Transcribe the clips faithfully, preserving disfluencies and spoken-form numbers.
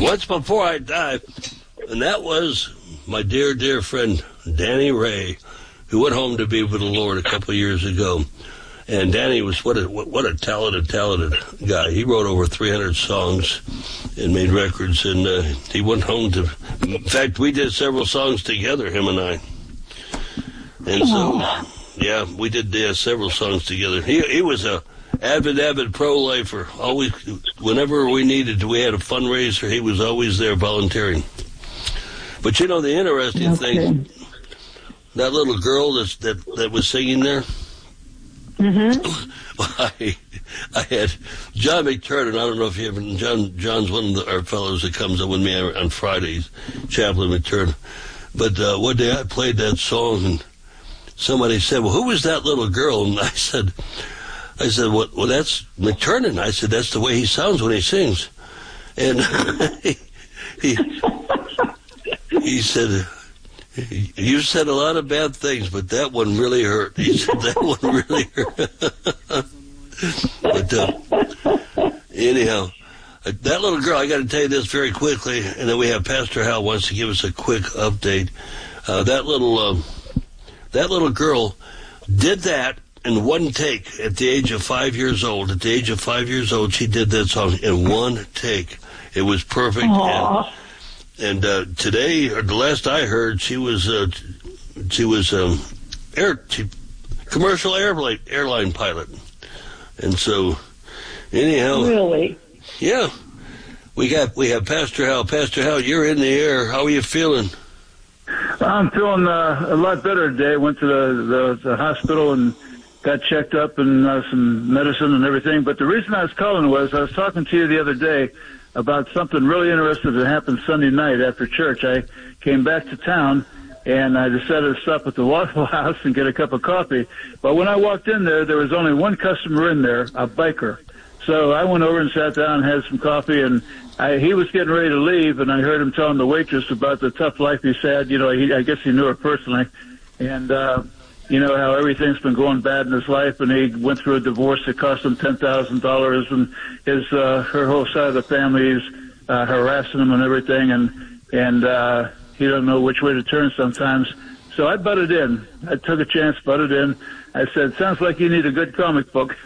Once Before I Die, and that was my dear, dear friend Danny Ray, who went home to be with the Lord a couple of years ago. And Danny was what a what a talented, talented guy. He wrote over three hundred songs and made records, and uh, he went home to. In fact, we did several songs together, him and I. And so, yeah, we did uh, several songs together. He he was a avid, avid pro-lifer. Always, whenever we needed, we had a fundraiser. He was always there volunteering. But you know the interesting okay. thing, that little girl that's, that that was singing there. Mm-hmm. I, I had John McTurnan. I don't know if you ever, John, John's one of the, our fellows that comes up with me on Fridays, Chaplain McTurnan. But uh, one day I played that song, and somebody said, well, who was that little girl? And I said, I said, well, well that's McTurnan. I said, that's the way he sounds when he sings. And he, he, he said, you said a lot of bad things, but that one really hurt. He said that one really hurt. But uh, anyhow, uh, that little girl, I got to tell you this very quickly, and then we have Pastor Hal wants to give us a quick update. Uh, that little uh, that little girl did that in one take at the age of five years old. At the age of five years old, she did that song in one take. It was perfect. Aww. And, And uh, today, or the last I heard, she was uh, she was um, air she, commercial airline airline pilot, and so anyhow, really, yeah, we got we have Pastor Hal. Pastor Hal, you're in the air. How are you feeling? I'm feeling uh, a lot better today. Went to the, the, the hospital and got checked up and uh, some medicine and everything. But the reason I was calling was I was talking to you the other day about something really interesting that happened Sunday night after church. I came back to town, and I decided to stop at the Waffle House and get a cup of coffee. But when I walked in there, there was only one customer in there, a biker. So I went over and sat down and had some coffee, and I, he was getting ready to leave, and I heard him telling the waitress about the tough life he's had. You know, he, I guess he knew her personally. And, uh, you know, how everything's been going bad in his life, and he went through a divorce that cost him ten thousand dollars, and his, uh, her whole side of the family is, uh, harassing him and everything, and, and, uh, he don't know which way to turn sometimes. So I butted in. I took a chance, butted in. I said, sounds like you need a good comic book.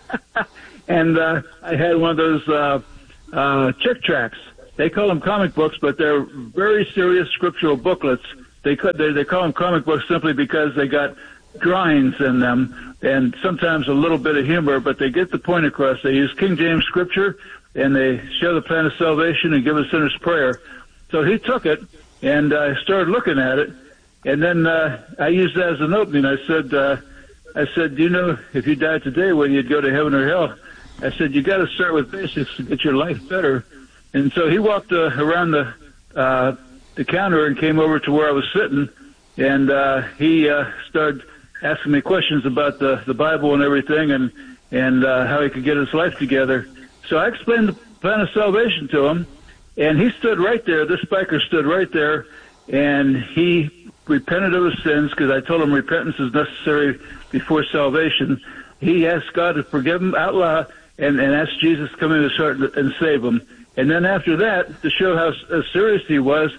and, uh, I had one of those, uh, uh, Chick tracts. They call them comic books, but they're very serious scriptural booklets. They could, they, they call them comic books simply because they got drawings in them and sometimes a little bit of humor, but they get the point across. They use King James scripture, and they share the plan of salvation and give a sinner's prayer. So he took it, and I uh, started looking at it, and then uh, I used that as an opening. I said, uh, I said, do you know if you died today whether you'd go to heaven or hell? I said, you got to start with basics to get your life better. And so he walked uh, around the uh, the counter and came over to where I was sitting, and uh, he uh, started asking me questions about the, the Bible and everything, and and uh, how he could get his life together. So I explained the plan of salvation to him, and he stood right there. This biker stood right there, and he repented of his sins, because I told him repentance is necessary before salvation. He asked God to forgive him out loud, and, and asked Jesus to come into his heart and, and save him. And then after that, to show how uh, serious he was,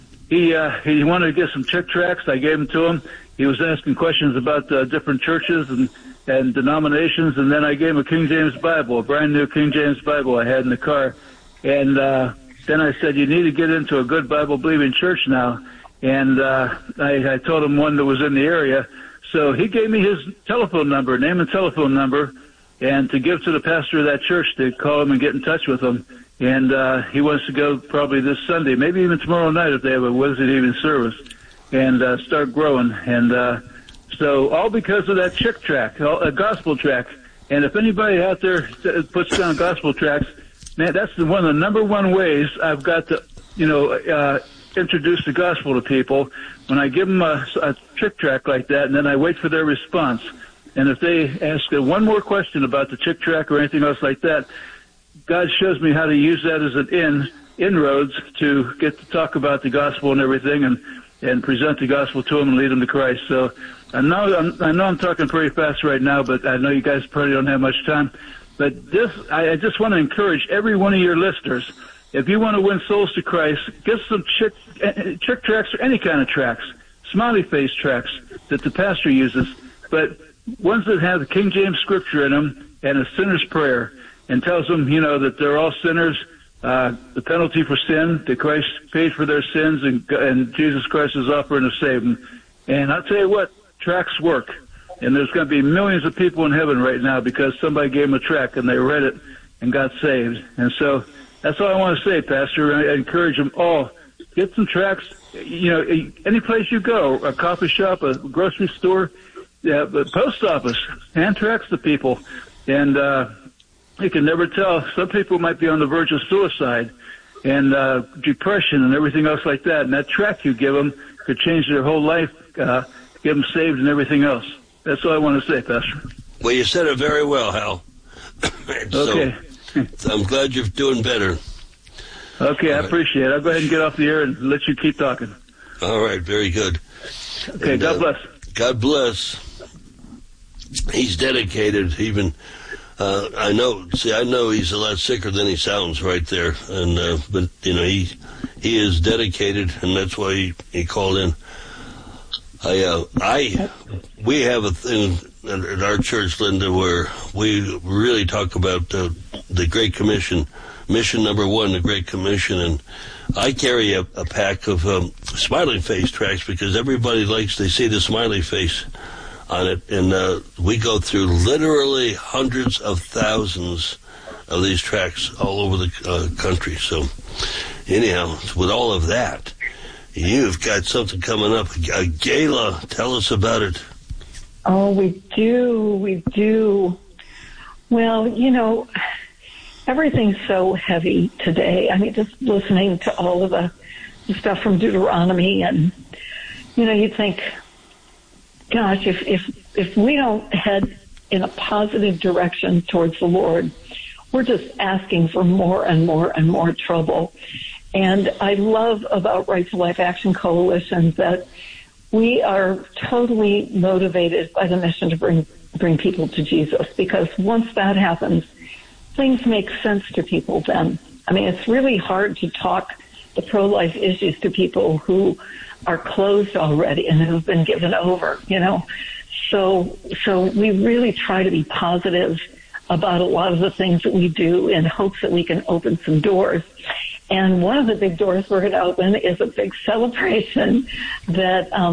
he uh, he wanted to get some Chick tracts. I gave them to him. He was asking questions about uh, different churches and, and denominations, and then I gave him a King James Bible, a brand new King James Bible I had in the car. And uh, then I said, you need to get into a good Bible-believing church now. And uh, I, I told him one that was in the area. So he gave me his telephone number, name and telephone number, and to give to the pastor of that church to call him and get in touch with him. And uh, he wants to go probably this Sunday, maybe even tomorrow night if they have a Wednesday evening service, and uh, start growing. And uh, so all because of that Chick tract, a gospel tract. And if anybody out there puts down gospel tracts, man, that's the, one of the number one ways I've got to, you know, uh, introduce the gospel to people. When I give them a, a Chick tract like that, and then I wait for their response. And if they ask one more question about the Chick tract or anything else like that, God shows me how to use that as an in, inroads to get to talk about the gospel and everything, and, and present the gospel to them and lead them to Christ. So I know I'm, I know I'm talking pretty fast right now, but I know you guys probably don't have much time. But this, I, I just want to encourage every one of your listeners if you want to win souls to Christ, get some chick, chick tracks or any kind of tracks, smiley face tracks that the pastor uses, but ones that have the King James scripture in them and a sinner's prayer, and tells them, you know, that they're all sinners, uh, the penalty for sin, that Christ paid for their sins, and, and Jesus Christ is offering to save them. And I'll tell you what, tracts work. And there's going to be millions of people in heaven right now because somebody gave them a tract and they read it and got saved. And so that's all I want to say, Pastor. I encourage them all. Get some tracts. You know, any place you go, a coffee shop, a grocery store, yeah, the post office, hand tracts to people. And uh, you can never tell. Some people might be on the verge of suicide and uh, depression and everything else like that. And that tract you give them could change their whole life, uh, get them saved and everything else. That's all I want to say, Pastor. Well, you said it very well, Hal. so, okay. so I'm glad you're doing better. Okay, all I right. appreciate it. I'll go ahead and get off the air and let you keep talking. All right, very good. Okay, and, God uh, bless. God bless. He's dedicated. Even uh, I know. See, I know he's a lot sicker than he sounds right there. And uh, but you know he he is dedicated, and that's why he, he called in. I, uh, I, we have a thing at our church, Linda, where we really talk about uh, the Great Commission, mission number one, the Great Commission, and I carry a, a pack of um, smiley face tracts because everybody likes, they see the smiley face on it, and uh, we go through literally hundreds of thousands of these tracts all over the uh, country. So, anyhow, with all of that, you've got something coming up. Uh, Gayla, tell us about it. Oh, we do. We do. Well, you know, everything's so heavy today. I mean, just listening to all of the stuff from Deuteronomy, and, you know, you think, gosh, if, if, if we don't head in a positive direction towards the Lord, we're just asking for more and more and more trouble. And I love about Right to Life Action Coalition that we are totally motivated by the mission to bring bring people to Jesus, because once that happens, things make sense to people then. I mean, it's really hard to talk the pro-life issues to people who are closed already and who've been given over, you know. So, so we really try to be positive about a lot of the things that we do in hopes that we can open some doors. And one of the big doors we're going to open is a big celebration that um,